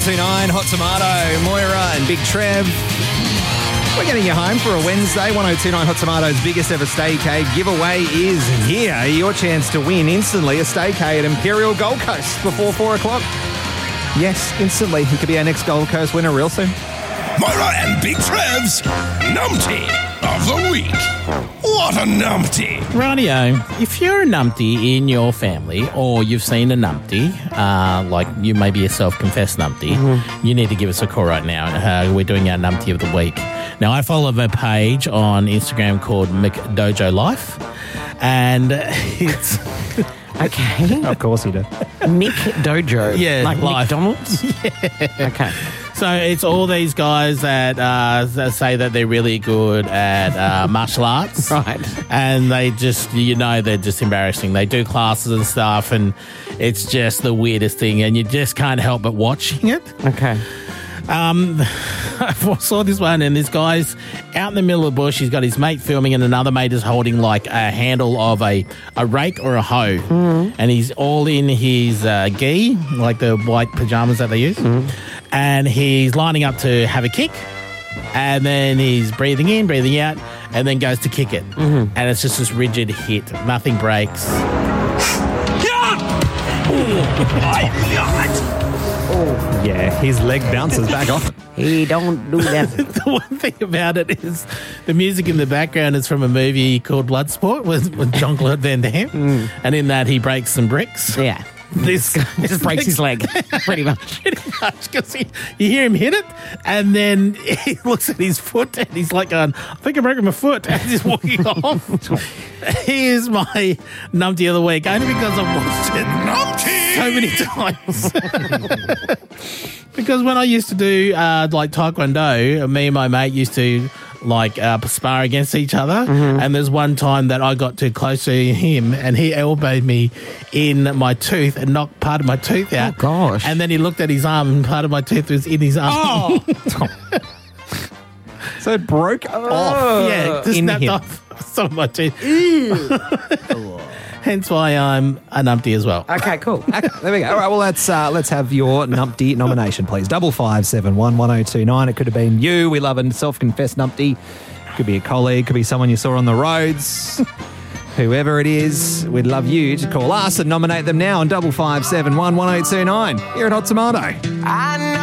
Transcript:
1029, Hot Tomato, Moira and Big Trev. We're getting you home for a Wednesday. 1029 Hot Tomato's biggest ever staycay giveaway is here. Your chance to win instantly a staycay at Imperial Gold Coast before 4 o'clock. Yes, instantly. He could be our next Gold Coast winner real soon. Moira and Big Trev's Numpty of the Week. What a numpty. Rightio, if you're a numpty in your family or you've seen a numpty, like you may be a self-confessed numpty, you need to give us a call right now. We're doing our numpty of the week. Now, I follow a page on Instagram called McDojo Life, and it's... Okay. Of course you do. Mick Dojo. Yeah, like life. McDonald's? Yeah. Okay. So it's all these guys that say that they're really good at martial arts. Right. And they just, they're just embarrassing. They do classes and stuff, and it's just the weirdest thing, and you just can't help but watching it. Okay. I saw this one, and this guy's out in the middle of the bush. He's got his mate filming, and another mate is holding like a handle of a rake or a hoe. And he's all in his gi, like the white pajamas that they use. And he's lining up to have a kick. And then he's breathing in, breathing out, and then goes to kick it. And it's just this rigid hit. Nothing breaks. Yeah, his leg bounces back off. He don't do that. The one thing about it is the music in the background is from a movie called Bloodsport with Jean-Claude Van Damme. And in that, he breaks some bricks. Yeah. This Just breaks his leg, pretty much. Pretty much, because you hear him hit it, and then he looks at his foot, and he's like going, I think I broke my foot, and he's walking off. He is my numpty of the week, only because I've watched it so many times. Because when I used to do like Taekwondo, me and my mate used to like spar against each other, and there's one time that I got too close to him and he elbowed me in my tooth and knocked part of my tooth out. Oh, gosh. And then he looked at his arm and part of my tooth was in his arm. Oh. So it broke off. Yeah, just in snapped him. off some of my teeth. Hence why I'm a numpty as well. Okay, cool. There we go. All right, well, let's have your numpty nomination, please. 55711029. It could have been you. We love a self-confessed numpty. Could be a colleague. Could be someone you saw on the roads. Whoever it is, we'd love you to call us and nominate them now on 55711029 here at Hot Tomato. I know.